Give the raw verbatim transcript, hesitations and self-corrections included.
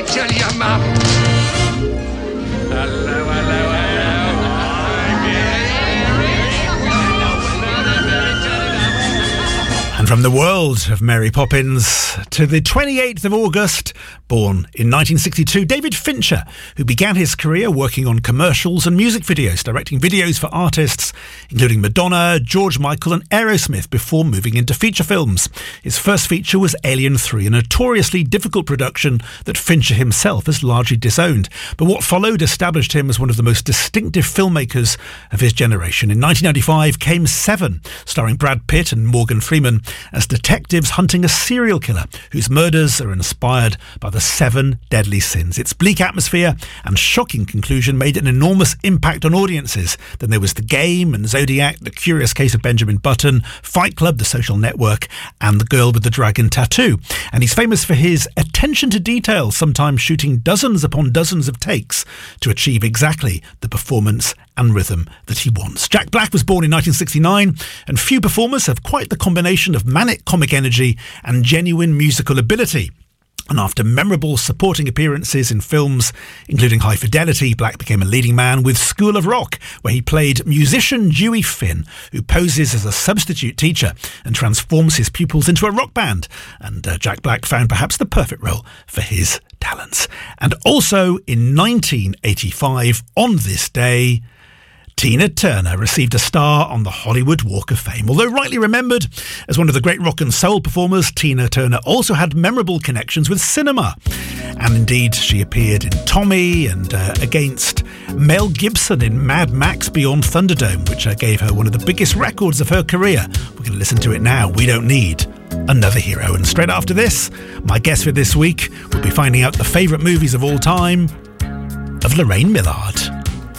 Mary, tell your mum. Hello, hello, hello. Hi, Mary. And from the world of Mary Poppins to the twenty-eighth of August, born in nineteen sixty-two, David Fincher, who began his career working on commercials and music videos, directing videos for artists including Madonna, George Michael and Aerosmith before moving into feature films. His first feature was Alien three, a notoriously difficult production that Fincher himself has largely disowned. But what followed established him as one of the most distinctive filmmakers of his generation. In nineteen ninety-five came Seven, starring Brad Pitt and Morgan Freeman as detectives hunting a serial killer whose murders are inspired by the seven deadly sins. Its bleak atmosphere and shocking conclusion made an enormous impact on audiences. Then there was The Game and Zodiac, The Curious Case of Benjamin Button, Fight Club, The Social Network, and The Girl with the Dragon Tattoo. And he's famous for his attention to detail, sometimes shooting dozens upon dozens of takes to achieve exactly the performance and rhythm that he wants. Jack Black was born in nineteen sixty-nine, and few performers have quite the combination of manic comic energy and genuine musical ability. And after memorable supporting appearances in films, including High Fidelity, Black became a leading man with School of Rock, where he played musician Dewey Finn, who poses as a substitute teacher and transforms his pupils into a rock band. And uh, Jack Black found perhaps the perfect role for his talents. And also in nineteen eighty-five, on this day, Tina Turner received a star on the Hollywood Walk of Fame. Although rightly remembered as one of the great rock and soul performers, Tina Turner also had memorable connections with cinema. And indeed, she appeared in Tommy and uh, against Mel Gibson in Mad Max Beyond Thunderdome, which uh, gave her one of the biggest records of her career. We're going to listen to it now. We Don't Need Another Hero. And straight after this, my guest for this week will be finding out the favourite movies of all time of Lorraine Millard.